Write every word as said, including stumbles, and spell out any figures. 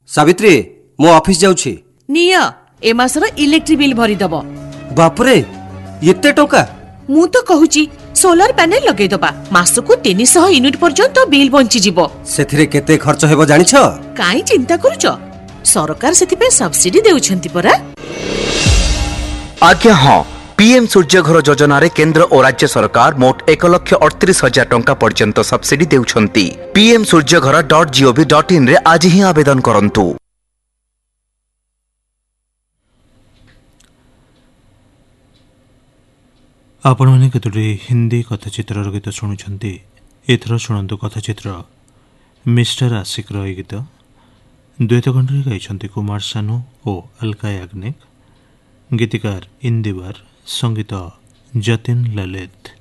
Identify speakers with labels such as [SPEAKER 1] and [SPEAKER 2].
[SPEAKER 1] सावित्री मो ऑफिस जाउछि
[SPEAKER 2] निया ए मासर electric bill भरी दबो।
[SPEAKER 1] बाप रे एते टका
[SPEAKER 2] मु तो कहूची सोलर पैनल लगे दबा मासको तीन सौ यूनिट पर्यंत बिल बंची जिवो।
[SPEAKER 1] सेथिरे केते खर्च हेबो जानिछ?
[SPEAKER 2] काई चिंता करूछ सरकार सेति पे सब्सिडी देउछंती परा।
[SPEAKER 3] आज्ञा हां पीएम सूर्य घर योजना रे केंद्र और राज्य सरकार मोट एक लक्ष अड़तीस हजार टंका पर्यंत सब्सिडी देउछंती। पीएम सूर्य घर डॉट जीओवी डॉट इन रे आज ही आवेदन करंतु।
[SPEAKER 4] आपण माने केतोटी हिंदी कथाचित्र गीत शुणुंट। एथर शुणु कथाचित्र मिस्टर आशिक रही गीत द्वैत खंडरे गाइछंती कुमार सानू और अलका याग्निक। गीतिकार इंदिवर, संगीत जतिन ललित।